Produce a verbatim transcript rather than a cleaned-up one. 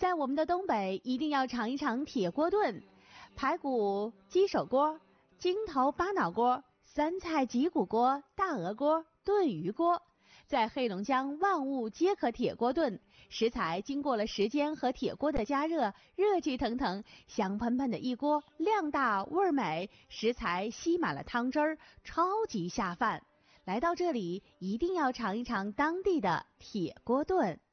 在我们的东北，一定要尝一尝铁锅炖，排骨鸡手锅、筋头巴脑锅、酸菜脊骨锅、大鹅锅、炖鱼锅。在黑龙江，万物皆可铁锅炖，食材经过了时间和铁锅的加热，热气腾腾，香喷喷的一锅，量大味儿美，食材吸满了汤汁儿，超级下饭。来到这里，一定要尝一尝当地的铁锅炖。